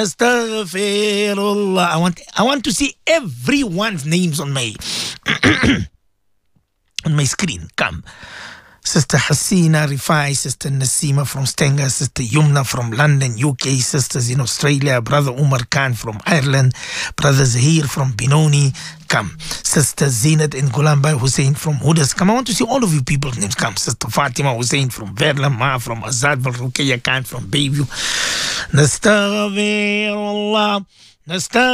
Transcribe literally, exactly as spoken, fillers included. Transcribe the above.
Astaghfirullah. I want I want to see everyone's names on my on my screen. Come. Sister Hasina Rifai, Sister Nasima from Stenger, Sister Yumna from London, U K, sisters in Australia, Brother Umar Khan from Ireland, Brother Zahir from Benoni, come. Sister Zainat and Gulamba Hussein from Hudas, come. I want to see all of you people's names, come. Sister Fatima Hussein from Verla, Ma from Azadval, Ruqayya Khan from Bayview. Nastaghfirullah. Nastaghfirullah.